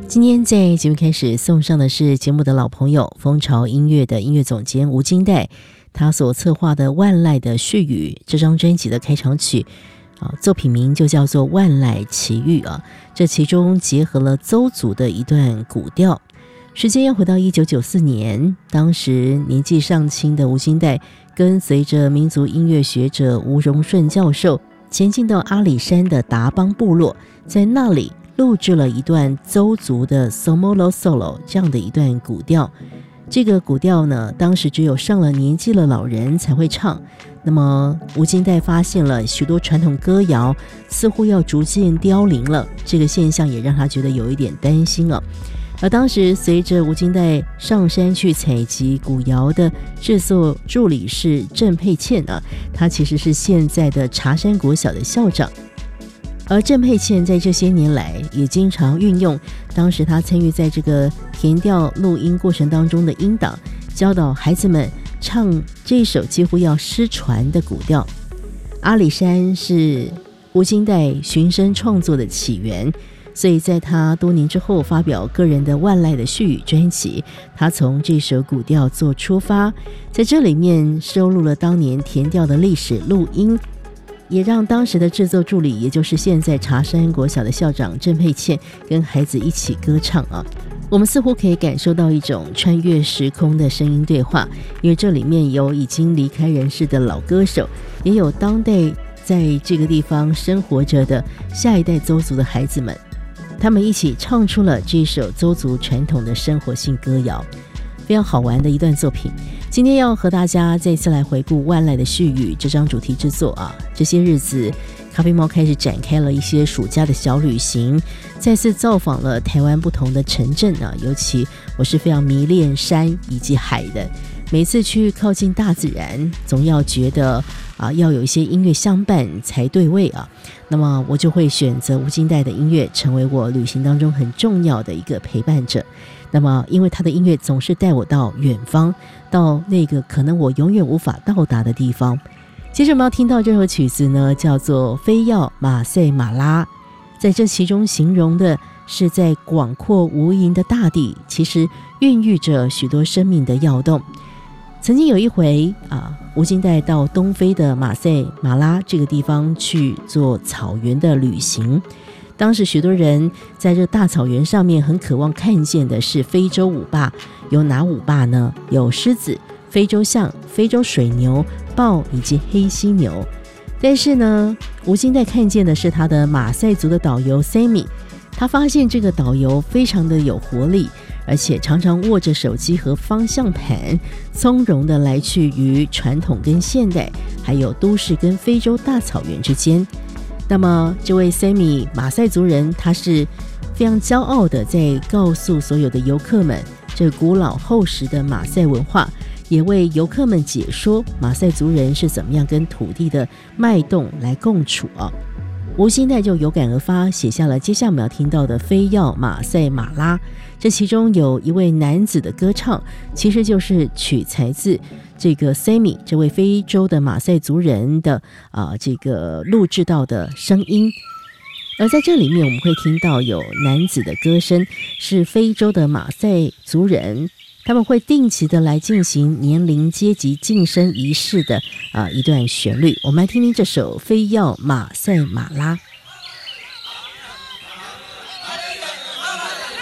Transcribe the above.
今天在节目开始送上的是节目的老朋友蜂巢音乐的音乐总监吴金代，他所策划的《万籁的絮语》这张专辑的开场曲作品名就叫做《万籁奇遇》这其中结合了邹族的一段古调。时间要回到1994年，当时年纪尚轻的吴金代跟随着民族音乐学者吴荣顺教授前进到阿里山的达邦部落，在那里录制了一段邹族的 Somolo Solo 这样的一段古调。这个古调呢，当时只有上了年纪的老人才会唱。那么吴金代发现了许多传统歌谣似乎要逐渐凋零了，这个现象也让他觉得有一点担心而当时随着吴金代上山去采集古谣的制作助理是郑佩倩她其实是现在的茶山国小的校长。而郑佩倩在这些年来也经常运用当时她参与在这个田调录音过程当中的音档，教导孩子们唱这首几乎要失传的古调。阿里山是吴金代寻声创作的起源，所以在他多年之后发表个人的《万籁的絮语》专辑，他从这首古调做出发，在这里面收录了当年田调的历史录音，也让当时的制作助理，也就是现在茶山国小的校长郑佩倩跟孩子一起歌唱我们似乎可以感受到一种穿越时空的声音对话，因为这里面有已经离开人世的老歌手，也有当代在这个地方生活着的下一代邹族的孩子们，他们一起唱出了这首邹族传统的生活性歌谣，非常好玩的一段作品。今天要和大家再次来回顾《万籁的絮语》这张主题之作这些日子咖啡猫开始展开了一些暑假的小旅行，再次造访了台湾不同的城镇尤其我是非常迷恋山以及海的，每次去靠近大自然总要觉得要有一些音乐相伴才对味那么我就会选择吴金代的音乐成为我旅行当中很重要的一个陪伴者。那么因为他的音乐总是带我到远方，到那个可能我永远无法到达的地方。接着我们要听到这首曲子呢，叫做非要马赛马拉，在这其中形容的是在广阔无垠的大地，其实孕育着许多生命的跃动。曾经有一回吴金代到东非的马赛马拉这个地方去做草原的旅行，当时许多人在这大草原上面很渴望看见的是非洲五霸，有哪五霸呢？有狮子、非洲象、非洲水牛、豹以及黑犀牛。但是呢，吴金代看见的是他的马赛族的导游 Sammy， 他发现这个导游非常的有活力，而且常常握着手机和方向盘，从容的来去于传统跟现代，还有都市跟非洲大草原之间。那么这位 Sammy 马赛族人，他是非常骄傲的在告诉所有的游客们这古老厚实的马赛文化，也为游客们解说马赛族人是怎么样跟土地的脉动来共处吴金代就有感而发，写下了接下来我们要听到的非要马赛马拉。这其中有一位男子的歌唱，其实就是取材自这个 Sammy 这位非洲的马赛族人的这个录制到的声音。而在这里面我们会听到有男子的歌声，是非洲的马赛族人，他们会定期的来进行年龄阶级晋升仪式的一段旋律。我们来听听这首非要马赛马拉。